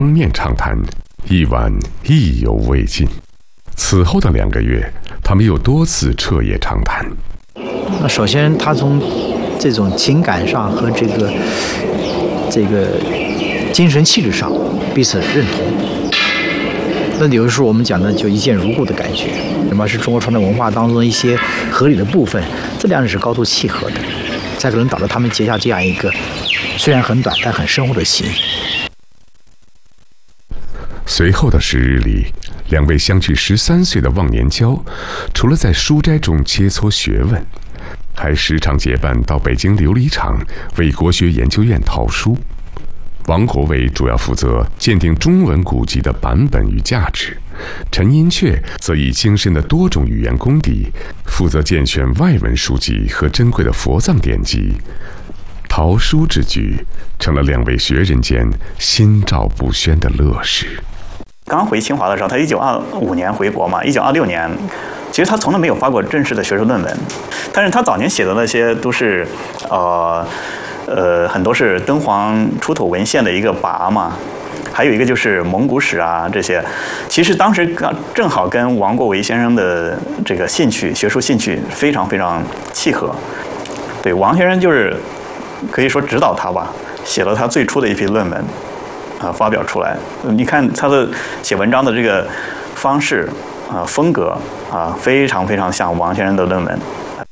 面畅谈，一晚意犹未尽。此后的2个月，他们又多次彻夜长谈。 那首先，他从这种情感上和这个精神气质上彼此认同。那有的时候我们讲的就一见如故的感觉，什么是中国传统文化当中的一些合理的部分，这2人是高度契合的，才可能导致他们结下这样一个虽然很短但很深厚的情。 随后的10日里，2位相距13岁的忘年交，除了在书斋中切磋学问，还时常结伴到北京琉璃厂为国学研究院淘书。王国维主要负责鉴定中文古籍的版本与价值，陈寅恪则以精深的多种语言功底，负责拣选外文书籍和珍贵的佛藏典籍。淘书之举成了2位学人间心照不宣的乐事。 刚回清华的时候，他1925年回国嘛，1926年，其实他从来没有发过正式的学术论文，但是他早年写的那些都是，很多是敦煌出土文献的一个跋嘛，还有一个就是蒙古史啊这些，其实当时正好跟王国维先生的这个兴趣，学术兴趣非常非常契合。对，王先生就是可以说指导他吧，写了他最初的一批论文。发表出来，你看他的写文章的这个方式风格非常非常像王先生的论文。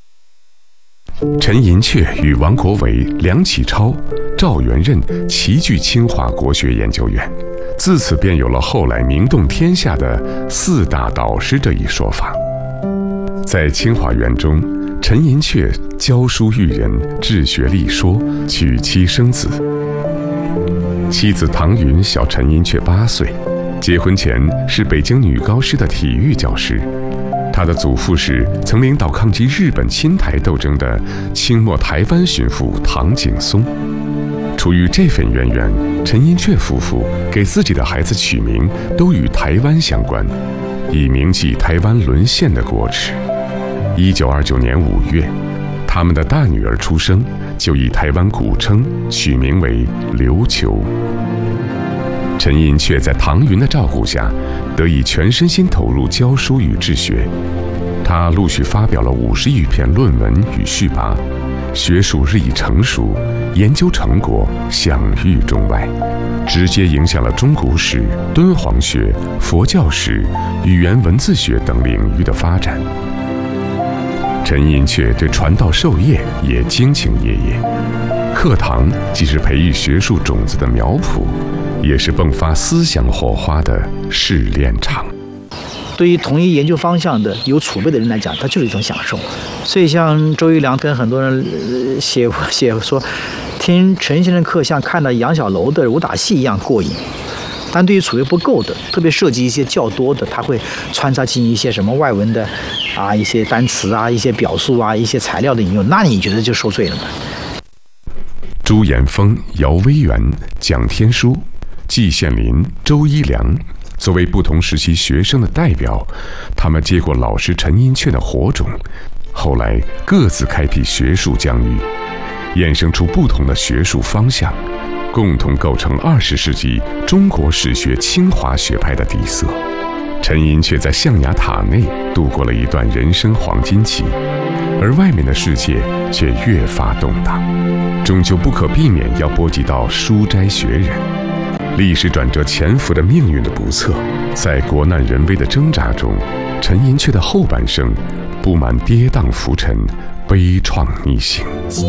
陈寅恪与王国维、梁启超、赵元任齐聚清华国学研究院，自此便有了后来名动天下的4大导师这一说法。在清华园中，陈寅恪教书育人，治学立说，娶妻生子。妻子唐云小陈寅恪8岁，结婚前是北京女高师的体育教师。他的祖父是曾领导抗击日本侵台斗争的清末台湾巡抚唐景崧。出于这份渊源，陈寅恪夫妇给自己的孩子取名都与台湾相关，以铭记台湾沦陷的国耻。1929年5月，他们的大女儿出生，就以台湾古称取名为琉球。陈寅恪在唐云的照顾下，得以全身心投入教书与治学。他陆续发表了50余篇论文与序跋，学术日益成熟，研究成果享誉中外，直接影响了中古史、敦煌学、佛教史、语言文字学等领域的发展。陈寅恪对传道授业也精勤业业，课堂既是培育学术种子的苗圃，也是迸发思想火花的试炼场。 对于同一研究方向的有储备的人来讲，它就是一种享受。所以像周一良跟很多人写说，听陈先生课像看到杨小楼的武打戏一样过瘾。但对于储备不够的，特别涉及一些较多的，他会穿插进一些什么外文的一些单词一些表述一些材料的引用，那你觉得就受罪了吗？ 朱延峰、姚威元、蒋天书、季羡林、周一良作为不同时期学生的代表，他们接过老师陈寅恪的火种，后来各自开辟学术疆域，衍生出不同的学术方向，共同构成20世纪中国史学清华学派的底色。陈寅恪在象牙塔内度过了一段人生黄金期，而外面的世界却越发动荡，终究不可避免要波及到书斋学人。历史转折潜伏的命运的不测，在国难人危的挣扎中，陈寅恪的后半生布满跌宕浮沉、悲怆逆行。